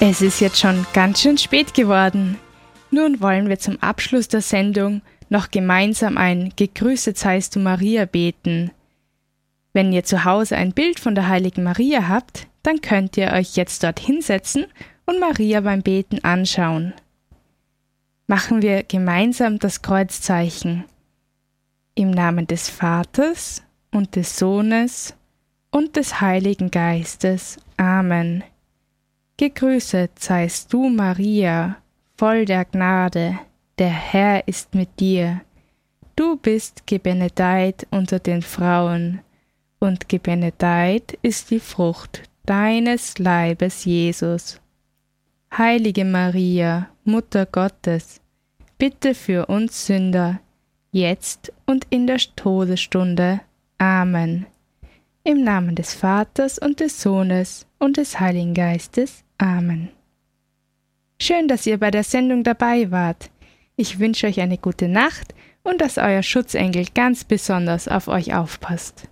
Es ist jetzt schon ganz schön spät geworden. Nun wollen wir zum Abschluss der Sendung noch gemeinsam ein Gegrüßet seist du Maria beten. Wenn ihr zu Hause ein Bild von der heiligen Maria habt, dann könnt ihr euch jetzt dort hinsetzen und Maria beim Beten anschauen. Machen wir gemeinsam das Kreuzzeichen. Im Namen des Vaters und des Sohnes und des Heiligen Geistes. Amen. Gegrüßet seist du, Maria, voll der Gnade, der Herr ist mit dir. Du bist gebenedeit unter den Frauen, und gebenedeit ist die Frucht deines Leibes, Jesus. Heilige Maria, Mutter Gottes, bitte für uns Sünder, jetzt und in der Todesstunde. Amen. Im Namen des Vaters und des Sohnes und des Heiligen Geistes. Amen. Schön, dass ihr bei der Sendung dabei wart. Ich wünsche euch eine gute Nacht und dass euer Schutzengel ganz besonders auf euch aufpasst.